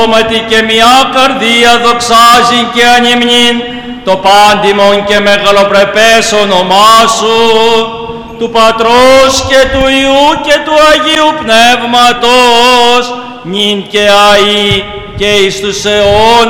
Σώματι και μια καρδία δοξάζει και ανυμνήν το πάντιμον και μεγαλοπρεπές όνομά σου, του Πατρός και του Υιού και του Αγίου Πνεύματος, νυν και αεί και εις τους αιώνας